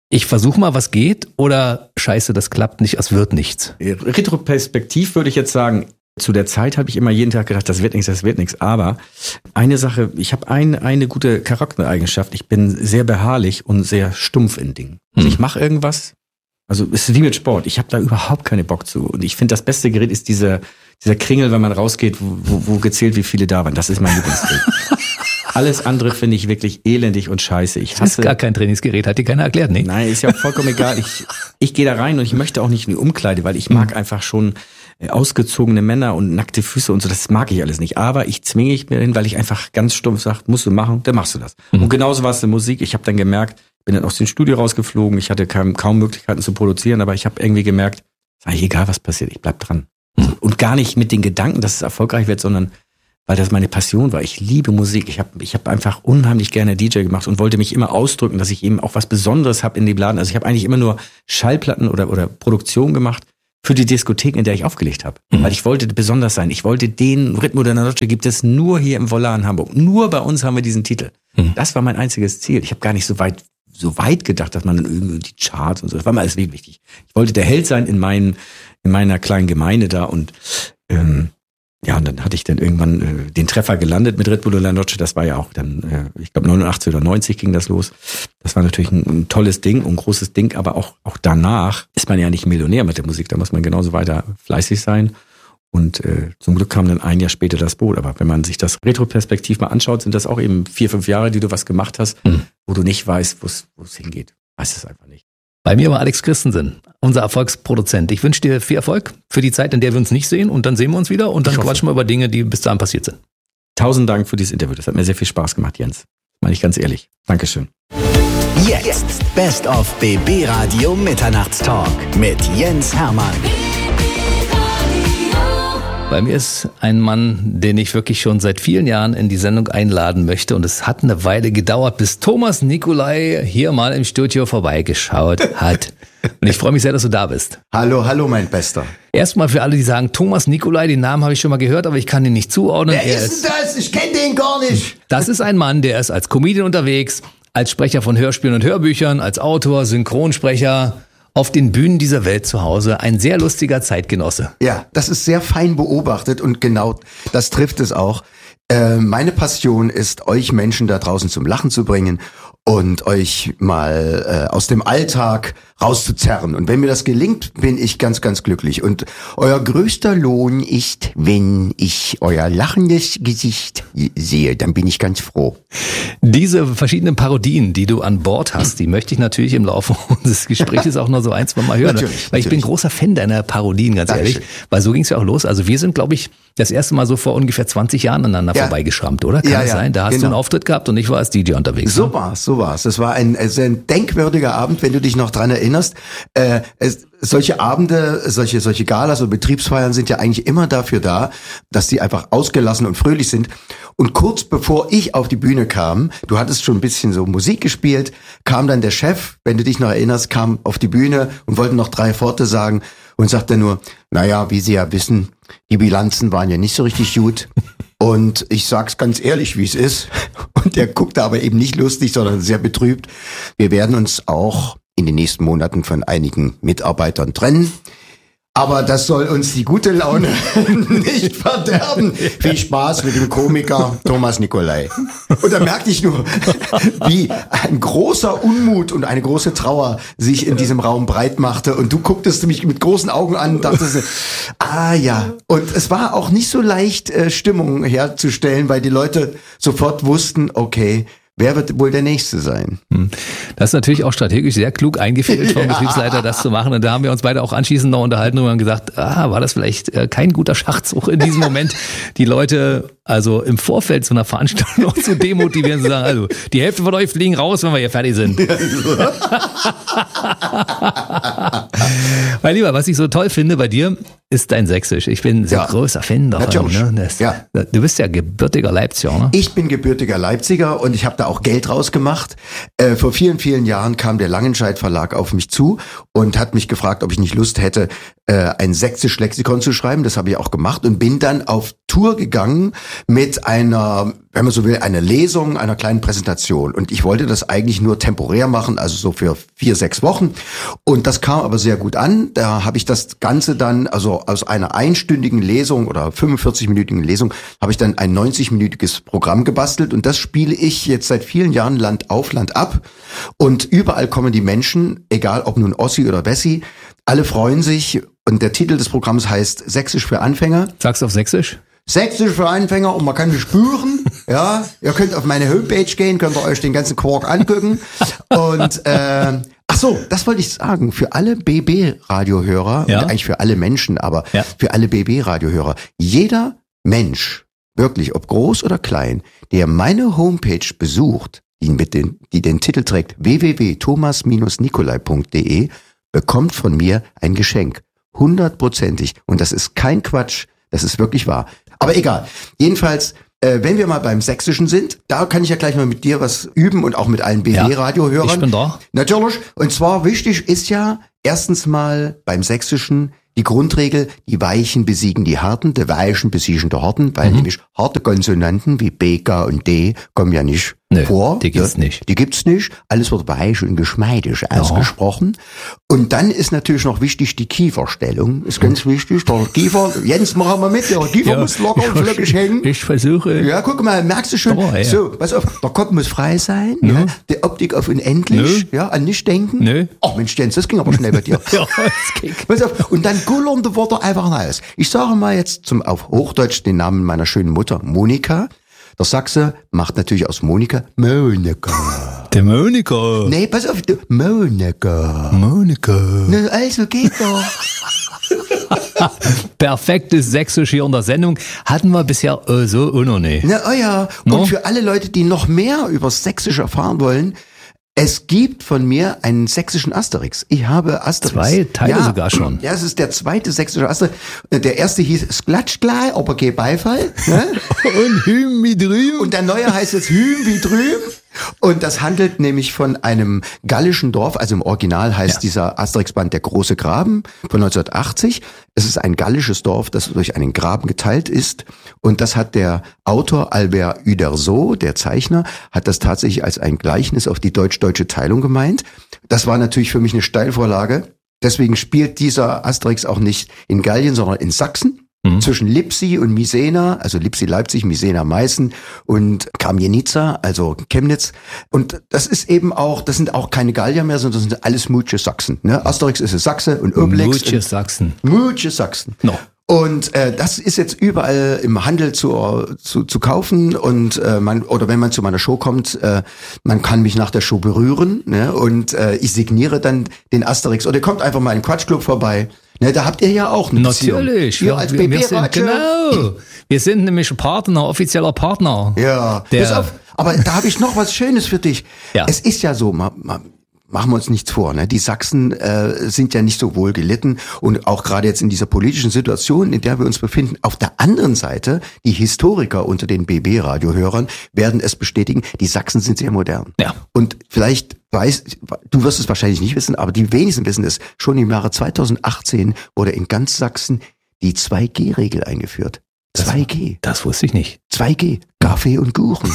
ich versuche mal, was geht, oder scheiße, das klappt nicht, es wird nichts? Retroperspektiv würde ich jetzt sagen, zu der Zeit habe ich immer jeden Tag gedacht, das wird nichts, das wird nichts. Aber eine Sache, ich habe ein, eine gute Charaktereigenschaft. Ich bin sehr beharrlich und sehr stumpf in Dingen. Also ich mache irgendwas, also es ist wie mit Sport. Ich habe da überhaupt keine Bock zu. Und ich finde, das beste Gerät ist dieser, dieser Kringel, wenn man rausgeht, wo, wo, wo gezählt, wie viele da waren. Das ist mein Lieblingsgerät. Alles andere finde ich wirklich elendig und scheiße. Ich hasse, das ist gar kein Trainingsgerät, hat dir keiner erklärt, ne? Nein, ist ja auch vollkommen egal. Ich, ich gehe da rein und ich möchte auch nicht in die Umkleide, weil ich mag einfach schon ausgezogene Männer und nackte Füße und so, das mag ich alles nicht. Aber ich zwinge ich mir hin, weil ich einfach ganz stumpf sage, musst du machen, dann machst du das. Mhm. Und genauso war es in Musik. Ich habe dann gemerkt, bin dann aus dem Studio rausgeflogen, ich hatte kaum, kaum Möglichkeiten zu produzieren, aber ich habe irgendwie gemerkt, ist eigentlich egal, was passiert, ich bleib dran. Mhm. Und gar nicht mit den Gedanken, dass es erfolgreich wird, sondern weil das meine Passion war. Ich liebe Musik. Ich habe ich hab einfach unheimlich gerne D J gemacht und wollte mich immer ausdrücken, dass ich eben auch was Besonderes habe in dem Laden. Also ich habe eigentlich immer nur Schallplatten oder, oder Produktion gemacht für die Diskotheken, in der ich aufgelegt habe. Mhm. Weil ich wollte besonders sein. Ich wollte den Ritmo de la Noche gibt es nur hier im Volar in Hamburg. Nur bei uns haben wir diesen Titel. Mhm. Das war mein einziges Ziel. Ich habe gar nicht so weit so weit gedacht, dass man dann irgendwie die Charts und so. Das war mir alles wichtig. Ich wollte der Held sein in meinen in meiner kleinen Gemeinde da und ähm, ja, und dann hatte ich dann irgendwann äh, den Treffer gelandet mit Ritmo de la Noche. Das war ja auch dann, äh, ich glaube neunundachtzig oder neunzig ging das los. Das war natürlich ein, ein tolles Ding und ein großes Ding, aber auch auch danach ist man ja nicht Millionär mit der Musik. Da muss man genauso weiter fleißig sein. Und äh, zum Glück kam dann ein Jahr später das Boot. Aber wenn man sich das Retroperspektiv mal anschaut, sind das auch eben vier, fünf Jahre, die du was gemacht hast, mhm. wo du nicht weißt, wo es hingeht. Weißt es einfach nicht. Bei mir war Alex Christensen, unser Erfolgsproduzent. Ich wünsche dir viel Erfolg für die Zeit, in der wir uns nicht sehen. Und dann sehen wir uns wieder und dann quatschen wir über Dinge, die bis dahin passiert sind. Tausend Dank für dieses Interview. Das hat mir sehr viel Spaß gemacht, Jens. Meine ich ganz ehrlich. Dankeschön. Jetzt Best of B B Radio Mitternachtstalk mit Jens Hermann. Bei mir ist ein Mann, den ich wirklich schon seit vielen Jahren in die Sendung einladen möchte. Und es hat eine Weile gedauert, bis Thomas Nicolai hier mal im Studio vorbeigeschaut hat. Und ich freue mich sehr, dass du da bist. Hallo, hallo, mein Bester. Erstmal für alle, die sagen, Thomas Nicolai, den Namen habe ich schon mal gehört, aber ich kann ihn nicht zuordnen. Wer ist denn das? Ich kenne den gar nicht. Das ist ein Mann, der ist als Comedian unterwegs, als Sprecher von Hörspielen und Hörbüchern, als Autor, Synchronsprecher, auf den Bühnen dieser Welt zu Hause, ein sehr lustiger Zeitgenosse. Ja, das ist sehr fein beobachtet und genau das trifft es auch. Äh, meine Passion ist, euch Menschen da draußen zum Lachen zu bringen und euch mal äh, aus dem Alltag rauszuzerren. Und wenn mir das gelingt, bin ich ganz, ganz glücklich. Und euer größter Lohn ist, wenn ich euer lachendes Gesicht sehe, dann bin ich ganz froh. Diese verschiedenen Parodien, die du an Bord hast, die möchte ich natürlich im Laufe unseres Gesprächs auch noch so ein, zwei Mal hören. Natürlich, weil ich natürlich. bin großer Fan deiner Parodien, ganz Dankeschön. ehrlich. Weil so ging es ja auch los. Also wir sind, glaube ich, das erste Mal so vor ungefähr zwanzig Jahren aneinander ja. vorbeigeschrammt, oder? Kann ja, das ja, sein? Da hast genau. du einen Auftritt gehabt und ich war als D J unterwegs. So ne? war's, so war's. Es war ein, ein sehr denkwürdiger Abend, wenn du dich noch dran erinnerst. Äh, es, solche Abende, solche solche Galas und Betriebsfeiern sind ja eigentlich immer dafür da, dass die einfach ausgelassen und fröhlich sind. Und kurz bevor ich auf die Bühne kam, du hattest schon ein bisschen so Musik gespielt, kam dann der Chef, wenn du dich noch erinnerst, kam auf die Bühne und wollte noch drei Worte sagen und sagte nur, naja, wie Sie ja wissen, die Bilanzen waren ja nicht so richtig gut. Und ich sag's ganz ehrlich, wie es ist. Und der guckte aber eben nicht lustig, sondern sehr betrübt. Wir werden uns auch in den nächsten Monaten von einigen Mitarbeitern trennen. Aber das soll uns die gute Laune nicht verderben. Viel Spaß mit dem Komiker Thomas Nicolai. Und da merkte ich nur, wie ein großer Unmut und eine große Trauer sich in diesem Raum breit machte. Und du gucktest mich mit großen Augen an und dachtest, ah ja. Und es war auch nicht so leicht, Stimmung herzustellen, weil die Leute sofort wussten, okay, wer wird wohl der Nächste sein? Das ist natürlich auch strategisch sehr klug eingefädelt vom ja. Betriebsleiter, das zu machen. Und da haben wir uns beide auch anschließend noch unterhalten und haben gesagt, ah, war das vielleicht äh, kein guter Schachzug in diesem Moment, die Leute also im Vorfeld zu einer Veranstaltung noch zu demotivieren, zu sagen, also die Hälfte von euch fliegen raus, wenn wir hier fertig sind. Mein Lieber, was ich so toll finde bei dir, ist dein Sächsisch. Ich bin sehr ja. großer Fan davon. Ne? Das, ja. Du bist ja gebürtiger Leipziger, ne? Ich bin gebürtiger Leipziger und ich habe da auch Geld rausgemacht. Äh, vor vielen, vielen Jahren kam der Langenscheidt Verlag auf mich zu und hat mich gefragt, ob ich nicht Lust hätte, äh, ein Sächsisch-Lexikon zu schreiben. Das habe ich auch gemacht und bin dann auf Tour gegangen mit einer, wenn man so will, einer Lesung, einer kleinen Präsentation. Und ich wollte das eigentlich nur temporär machen, also so für vier, sechs Wochen. Und das kam aber sehr gut an. Da habe ich das Ganze dann, also aus einer einstündigen Lesung oder fünfundvierzig-minütigen Lesung, habe ich dann ein neunzig-minütiges Programm gebastelt. Und das spiele ich jetzt seit vielen Jahren Land auf, Land ab. Und überall kommen die Menschen, egal ob nun Ossi oder Wessi, alle freuen sich. Und der Titel des Programms heißt Sächsisch für Anfänger. Sag's auf Sächsisch. Sächsisch für Anfänger und man kann mich spüren. Ja, ihr könnt auf meine Homepage gehen, könnt ihr euch den ganzen Quark angucken. Und äh, ach so, das wollte ich sagen. Für alle B B-Radiohörer, Ja. und eigentlich für alle Menschen, aber Ja. für alle B B-Radiohörer, jeder Mensch, wirklich, ob groß oder klein, der meine Homepage besucht, die mit den, die den Titel trägt w w w punkt thomas Bindestrich nikolai punkt d e, bekommt von mir ein Geschenk. Hundertprozentig. Und das ist kein Quatsch. Das ist wirklich wahr. Aber egal. Jedenfalls, äh, wenn wir mal beim Sächsischen sind, da kann ich ja gleich mal mit dir was üben und auch mit allen B B-Radiohörern. Ich bin da. Natürlich. Und zwar wichtig ist ja erstens mal beim Sächsischen die Grundregel, die Weichen besiegen die Harten, die Weichen besiegen die Harten, weil Mhm. nämlich harte Konsonanten wie B, K und D kommen ja nicht Nö, vor. die gibt's Ja, nicht. Die gibt's nicht. Alles wird weich und geschmeidig ausgesprochen. Und dann ist natürlich noch wichtig die Kieferstellung. Ist ganz wichtig. Der Kiefer, Jens, mach mal mit, der Kiefer Ja, muss locker und flockig hängen. Ich versuche. Ja, guck mal, merkst du schon? Oh, ja. So, pass auf, der Kopf muss frei sein, Nö. ja, die Optik auf unendlich, ja, an nicht denken. Nö. Ach Mensch, Jens, das ging aber schnell bei dir. Ja, das ging. Pass auf, und dann gullernde Worte einfach raus. Ich sage mal jetzt zum auf Hochdeutsch den Namen meiner schönen Mutter, Monika. Der Sachse macht natürlich aus Monika Monika. Der Monika. Nee, pass auf, du, Monika. Monika. Na, also geht doch. Perfektes Sächsisch hier in der Sendung. Hatten wir bisher äh, so auch noch nicht. Na, oh ja. No? Und für alle Leute, die noch mehr über Sächsisch erfahren wollen, es gibt von mir einen sächsischen Asterix. Ich habe Asterix. Zwei Teile ja, sogar schon. Ja, es ist der zweite sächsische Asterix. Der erste hieß Sklatschklei, aber kein Beifall. Ne? Und Hüm wie drüben. Und der neue heißt jetzt Hüm wie drüben. Und das handelt nämlich von einem gallischen Dorf, also im Original heißt Ja. dieser Asterix-Band Der große Graben von neunzehnhundertachtzig. Es ist ein gallisches Dorf, das durch einen Graben geteilt ist. Und das hat der Autor Albert Uderzo, der Zeichner, hat das tatsächlich als ein Gleichnis auf die deutsch-deutsche Teilung gemeint. Das war natürlich für mich eine Steilvorlage. Deswegen spielt dieser Asterix auch nicht in Gallien, sondern in Sachsen. Zwischen Lipsi und Misena, also Lipsi Leipzig, Misena Meißen und Kamienica, also Chemnitz. Und das ist eben auch, das sind auch keine Gallier mehr, sondern das sind alles Mutsche Sachsen. Ne? Asterix ist es Sachse und Obelix. Mutsche Sachsen. Mutsche Sachsen. No. Und äh, das ist jetzt überall im Handel zu zu, zu kaufen und äh, man oder wenn man zu meiner Show kommt, äh, man kann mich nach der Show berühren, ne? Und äh, ich signiere dann den Asterix oder kommt einfach mal in den Quatschclub vorbei. Ne, da habt ihr ja auch eine Beziehung. Natürlich. Wir Wir, als wir, B wir sind, B-Radio. genau. Wir sind nämlich ein Partner, offizieller Partner. Ja, Der- pass auf, aber da habe ich noch was Schönes für dich. Ja. Es ist ja so, ma, ma, machen wir uns nichts vor, ne? Die Sachsen äh, sind ja nicht so wohl gelitten und auch gerade jetzt in dieser politischen Situation, in der wir uns befinden. Auf der anderen Seite, die Historiker unter den B B-Radiohörern werden es bestätigen, die Sachsen sind sehr modern. Ja. Und vielleicht weiß, du wirst es wahrscheinlich nicht wissen, aber die wenigsten wissen es, schon im Jahre zweitausendachtzehn wurde in ganz Sachsen die zwei G Regel eingeführt. zwei G. Das wusste ich nicht. zwei G, Kaffee und Kuchen.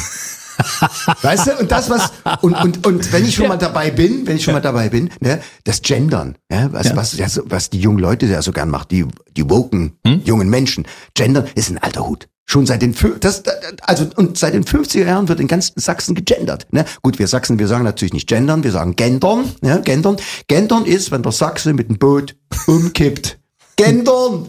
Weißt du, und das was, und, und, und wenn ich schon mal dabei bin, wenn ich schon mal dabei bin, ne, das Gendern, ja, was, Ja. was, ja, so- was die jungen Leute ja so gern macht, die, die woken, jungen Menschen. Gendern ist ein alter Hut. Schon seit den, fü- das, also, und seit den fünfziger Jahren wird in ganz Sachsen gegendert, ne. Gut, wir Sachsen, wir sagen natürlich nicht gendern, wir sagen gendern, ja, gendern. Gendern ist, wenn der Sachse mit dem Boot umkippt. Gendern!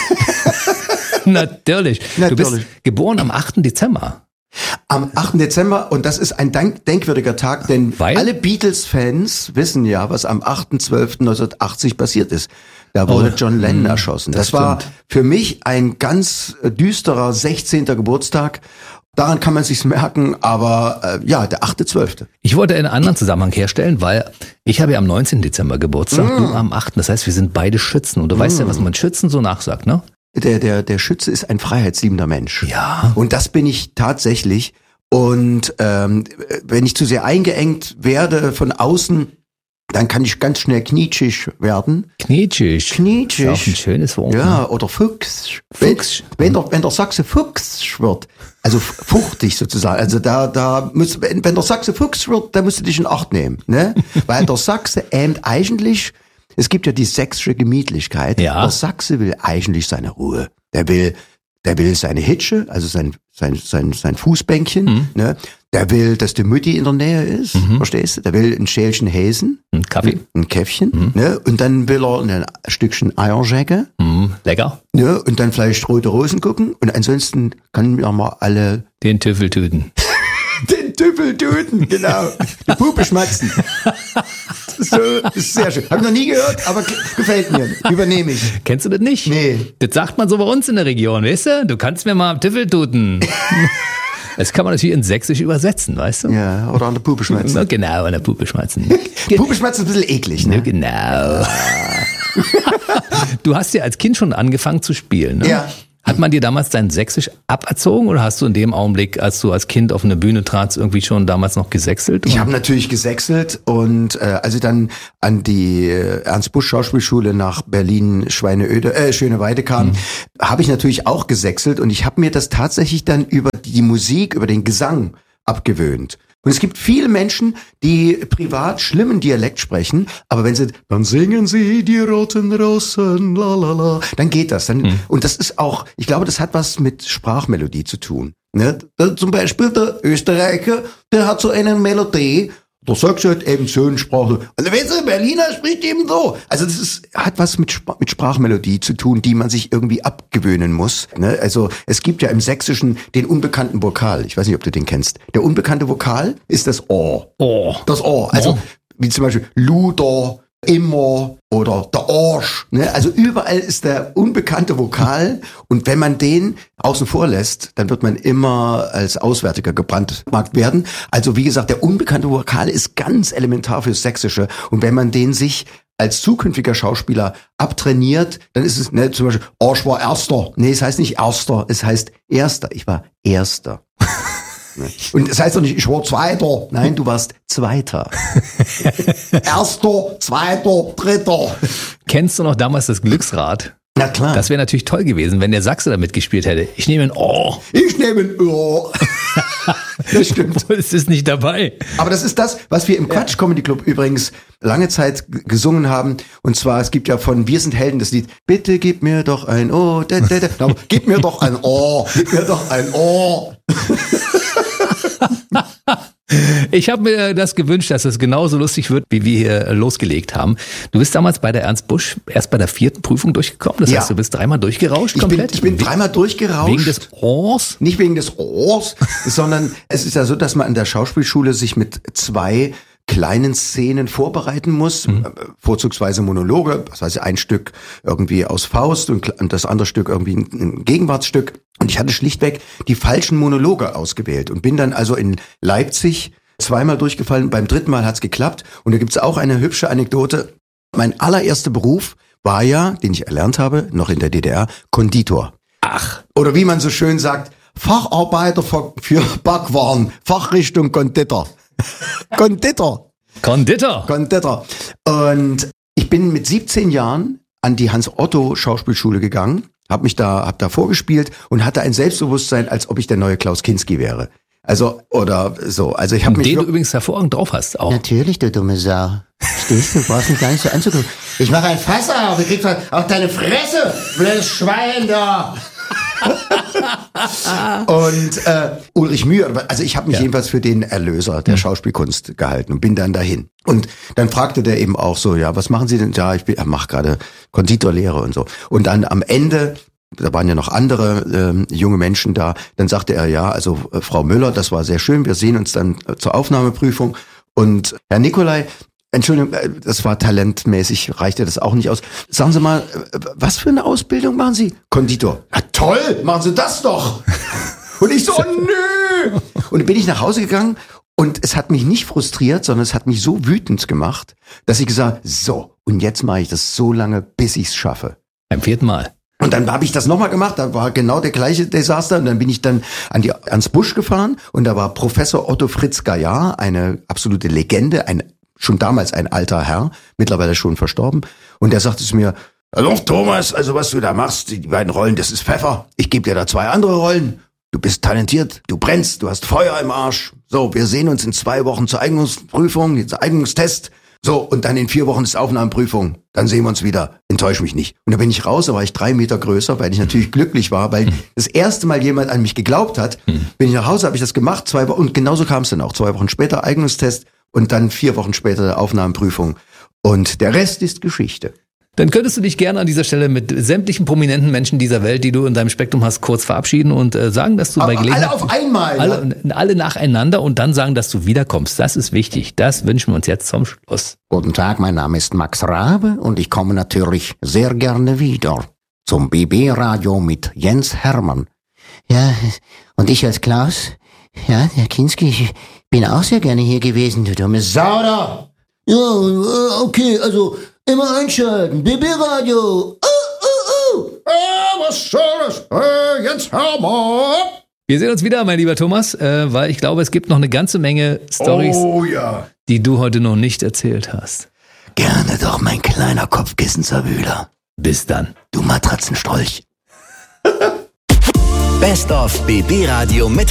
Natürlich. Du Natürlich. bist geboren am achten Dezember. Am achten Dezember, und das ist ein dank denkwürdiger Tag, denn Weil? alle Beatles-Fans wissen ja, was am achten zwölften neunzehnhundertachtzig passiert ist. Da wurde Oh, John Lennon erschossen. Das, das war stimmt. für mich ein ganz äh, düsterer sechzehnter Geburtstag. Daran kann man sich's merken, aber äh, ja, der achte zwölfte Ich wollte einen anderen Zusammenhang herstellen, weil ich habe ja am neunzehnten Dezember Geburtstag, Mm. du am achten. Das heißt, wir sind beide Schützen. Und du weißt ja, was man Schützen so nachsagt, ne? Der, der, der Schütze ist ein freiheitsliebender Mensch. Ja. Und das bin ich tatsächlich. Und ähm, wenn ich zu sehr eingeengt werde von außen, dann kann ich ganz schnell knietschig werden. Knietschig. Knietschig. Ist auch ein schönes Wort. Ja, Ne? oder Fuchs. Fuchs. Wenn, wenn, der, wenn der Sachse Fuchs wird, Also fuchtig sozusagen. Also da, da muss, wenn, wenn der Sachse Fuchs wird, dann musst du dich in Acht nehmen, ne? Weil der Sachse ähmt eigentlich, es gibt ja die sächsische Gemütlichkeit. Ja. Der Sachse will eigentlich seine Ruhe. Der will, der will seine Hitsche, also sein, sein, sein, sein Fußbänkchen, mhm. ne? Der will, dass die Mutti in der Nähe ist, mhm. verstehst du? Der will ein Schälchen Häsen. Ein Kaffee. Ein Käffchen, Mhm. ne? Und dann will er ein Stückchen Eierschecke. Mhm. Lecker. Ne? Und dann vielleicht Rote Rosen gucken. Und ansonsten können wir mal alle Den Tüffeltüten. den Tüffeltüten, genau. Die Puppe schmatzen. So, das ist sehr schön. Hab ich noch nie gehört, aber ge- gefällt mir. Übernehme ich. Kennst du das nicht? Nee. Das sagt man so bei uns in der Region, weißt du? Du kannst mir mal Tüffeltuten. Das kann man natürlich in Sächsisch übersetzen, weißt du? Ja, oder an der Puppe schmatzen. Na, genau, an der Puppe schmatzen. Puppe schmatzen ist ein bisschen eklig, Ja, ne? genau. Du hast ja als Kind schon angefangen zu spielen, ne? Ja. Hat man dir damals dein Sächsisch aberzogen oder hast du in dem Augenblick, als du als Kind auf eine Bühne tratst, irgendwie schon damals noch gesächselt? Ich habe natürlich gesächselt und äh, als ich dann an die äh, Ernst-Busch-Schauspielschule nach Berlin-Schweineöde, äh, Schöneweide kam, mhm. habe ich natürlich auch gesächselt und ich habe mir das tatsächlich dann über die Musik, über den Gesang abgewöhnt. Und es gibt viele Menschen, die privat schlimmen Dialekt sprechen, aber wenn sie, dann singen sie die roten Rosen, la la la, dann geht das. Dann, mhm. Und das ist auch, ich glaube, das hat was mit Sprachmelodie zu tun. Ne? Da, zum Beispiel der Österreicher, der hat so eine Melodie, der Sachse hat eben so eine Sprache. Und wenn der Berliner spricht eben so. Also das ist, hat was mit, Sp- mit Sprachmelodie zu tun, die man sich irgendwie abgewöhnen muss. Ne? Also es gibt ja im Sächsischen den unbekannten Vokal. Ich weiß nicht, ob du den kennst. Der unbekannte Vokal ist das O. Oh. Das O. Also Oh. wie zum Beispiel Luder, immer oder der Arsch. Ne? Also überall ist der unbekannte Vokal und wenn man den außen vor lässt, dann wird man immer als Auswärtiger gebrandmarkt werden. Also wie gesagt, der unbekannte Vokal ist ganz elementar fürs Sächsische und wenn man den sich als zukünftiger Schauspieler abtrainiert, dann ist es ne, zum Beispiel, Arsch war Erster. Nee, es heißt nicht Erster, es heißt Erster. Ich war Erster. Und es heißt doch nicht, ich war Zweiter. Nein, du warst Zweiter. Erster, Zweiter, Dritter. Kennst du noch damals das Glücksrad? Na klar. Das wäre natürlich toll gewesen, wenn der Sachse da mitgespielt hätte. Ich nehme ein Ohr. ich nehme ein Ohr. Das stimmt. Es ist nicht dabei. Aber das ist das, was wir im Quatsch Comedy Club übrigens lange Zeit g- gesungen haben. Und zwar, es gibt ja von Wir sind Helden das Lied, bitte gib mir doch ein Ohr. Da, da, da. No, gib mir doch ein Ohr. Gib mir doch ein Ohr. Ich habe mir das gewünscht, dass es genauso lustig wird, wie wir hier losgelegt haben. Du bist damals bei der Ernst Busch erst bei der vierten Prüfung durchgekommen. Das Ja. heißt, du bist dreimal durchgerauscht Ich bin, komplett. ich bin dreimal durchgerauscht. Wegen des Ohrs? Nicht wegen des Ohrs, sondern es ist ja so, dass man an der Schauspielschule sich mit zwei kleinen Szenen vorbereiten muss, mhm. vorzugsweise Monologe, was weiß ich, ein Stück irgendwie aus Faust und das andere Stück irgendwie ein Gegenwartsstück. Und ich hatte schlichtweg die falschen Monologe ausgewählt und bin dann also in Leipzig zweimal durchgefallen. Beim dritten Mal hat's geklappt. Und da gibt's auch eine hübsche Anekdote. Mein allererster Beruf war ja, den ich erlernt habe, noch in der D D R, Konditor. Ach. Oder wie man so schön sagt, Facharbeiter für, für Backwaren, Fachrichtung Konditor. Konditor. Konditor. Konditor. Und ich bin mit siebzehn Jahren an die Hans-Otto-Schauspielschule gegangen, hab mich da, hab da vorgespielt und hatte ein Selbstbewusstsein, als ob ich der neue Klaus Kinski wäre. Also, oder so. Also ich habe mich. Den du übrigens hervorragend drauf hast auch. Natürlich, du dumme Sau. Stehst du, brauchst mich gar nicht so anzugucken. Ich mache ein Fass auf, du kriegst auf deine Fresse, blödes Schwein da. Und äh, Ulrich Mühe, also ich habe mich Ja. jedenfalls für den Erlöser der Schauspielkunst gehalten und bin dann dahin. Und dann fragte der eben auch so, ja, was machen Sie denn? Ja, ich bin, mache gerade Konditorlehre und so. Und dann am Ende, da waren ja noch andere ähm, junge Menschen da, dann sagte er, ja, also äh, Frau Müller, das war sehr schön, wir sehen uns dann äh, zur Aufnahmeprüfung. Und Herr Nikolai, Entschuldigung, äh, das war talentmäßig, reichte das auch nicht aus. Sagen Sie mal, äh, was für eine Ausbildung machen Sie? Konditor. Na toll, machen Sie das doch. Und ich so, oh, nö. Und dann bin ich nach Hause gegangen und es hat mich nicht frustriert, sondern es hat mich so wütend gemacht, dass ich gesagt habe, so, und jetzt mache ich das so lange, bis ich es schaffe. Beim vierten Mal. Und dann habe ich das nochmal gemacht, da war genau der gleiche Desaster und dann bin ich dann an die Ernst Busch gefahren und da war Professor Otto Fritz Gaillard, eine absolute Legende, ein schon damals ein alter Herr, mittlerweile schon verstorben und der sagte zu mir, hallo Thomas, also was du da machst, die beiden Rollen, das ist Pfeffer, ich gebe dir da zwei andere Rollen du bist talentiert, du brennst, du hast Feuer im Arsch. So, wir sehen uns in zwei Wochen zur Eignungsprüfung, zur Eignungstest. So, und dann in vier Wochen ist Aufnahmeprüfung. Dann sehen wir uns wieder. Enttäusch mich nicht. Und dann bin ich raus, da war ich drei Meter größer, weil ich natürlich glücklich war, weil das erste Mal jemand an mich geglaubt hat. Bin ich nach Hause, habe ich das gemacht, zwei Wochen, und genauso kam es dann auch. Zwei Wochen später Eignungstest und dann vier Wochen später Aufnahmeprüfung. Und der Rest ist Geschichte. Dann könntest du dich gerne an dieser Stelle mit sämtlichen prominenten Menschen dieser Welt, die du in deinem Spektrum hast, kurz verabschieden und äh, sagen, dass du Aber bei Gelegenheit... alle auf einmal. Alle, alle nacheinander und dann sagen, dass du wiederkommst. Das ist wichtig. Das wünschen wir uns jetzt zum Schluss. Guten Tag, mein Name ist Max Rabe und ich komme natürlich sehr gerne wieder zum B B-Radio mit Jens Hermann. Ja, und ich als Klaus, ja, Herr Kinski, ich bin auch sehr gerne hier gewesen, du dumme Sau da. Ja, okay, also immer einschalten, B B-Radio. Oh, oh, oh. Äh, was soll das? Äh, Jens Hermann. Wir sehen uns wieder, mein lieber Thomas, äh, weil ich glaube, es gibt noch eine ganze Menge Storys, Oh ja. die du heute noch nicht erzählt hast. Gerne doch, mein kleiner Kopfkissenzerwühler. Bis dann. Du Matratzenstrolch. Best of B B Radio mit